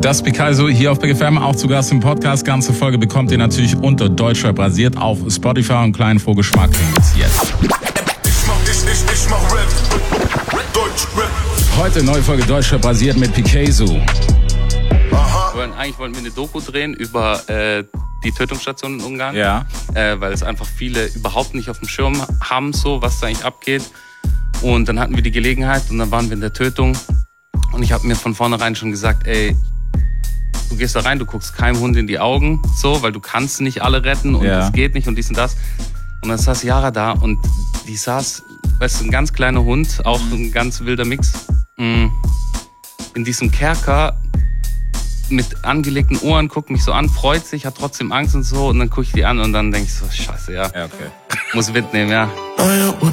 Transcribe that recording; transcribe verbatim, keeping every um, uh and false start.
Das Picasso hier auf Big F M, auch zu Gast im Podcast. Ganze Folge bekommt ihr natürlich unter Deutschrap basiert auf Spotify und kleinen Vorgeschmack gibt's jetzt. Ich mach, ich, ich, ich mach Rap. Deutschrap. Heute neue Folge Deutschrap basiert mit Picasso. Aha. Eigentlich wollten wir eine Doku drehen über äh, die Tötungsstation in Ungarn. Ja. Äh, weil es einfach viele überhaupt nicht auf dem Schirm haben, so was da eigentlich abgeht. Und dann hatten wir die Gelegenheit und dann waren wir in der Tötung. Und ich habe mir von vornherein schon gesagt, ey, du gehst da rein, du guckst keinem Hund in die Augen, so, weil du kannst nicht alle retten und Ja. es geht nicht und dies und das. Und dann saß Yara da und die saß, weißt du, ein ganz kleiner Hund, auch ein ganz wilder Mix, in diesem Kerker mit angelegten Ohren, guckt mich so an, freut sich, hat trotzdem Angst und so und dann gucke ich die an und dann denke ich so, scheiße, ja, Ja, okay. muss mitnehmen, ja. I am what